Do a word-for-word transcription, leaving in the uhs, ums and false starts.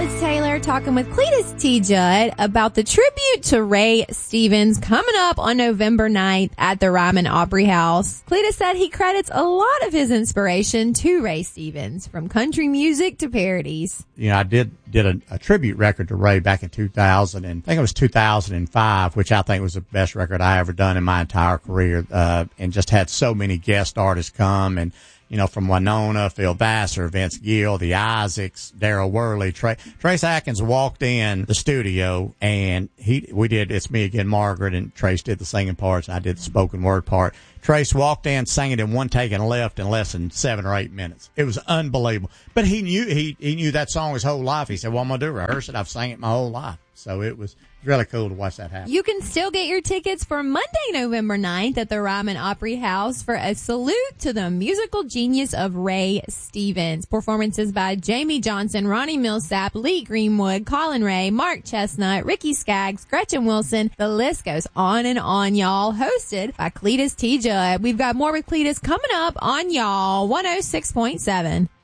Liz Taylor talking with Cletus T. Judd about the tribute to Ray Stevens coming up on November ninth at the Ryman Opry House. Cletus said he credits a lot of his inspiration to Ray Stevens, from country music to parodies. You know, I did did a, a tribute record to Ray back in two thousand, and I think it was two thousand five, which I think was the best record I ever done in my entire career, uh, and just had so many guest artists come, and you know, from Winona, Phil Vassar, Vince Gill, the Isaacs, Daryl Worley, Trey, Trace Atkins walked in the studio, and he, we did It's Me Again, Margaret, and Trace did the singing parts, and I did the spoken word part. Trace walked in, sang it in one take, and left in less than seven or eight minutes. It was unbelievable. But he knew, he, he knew that song his whole life. He said, "What am I going to do? Rehearse it? I've sang it my whole life." So it was really cool to watch that happen. You can still get your tickets for Monday, November ninth at the Ryman Opry House for a salute to the musical genius of Ray Stevens. Performances by Jamie Johnson, Ronnie Millsap, Lee Greenwood, Colin Ray, Mark Chestnut, Ricky Skaggs, Gretchen Wilson. The list goes on and on, y'all. Hosted by Cletus T. Judd. We've got more with Cletus coming up on y'all one oh six point seven.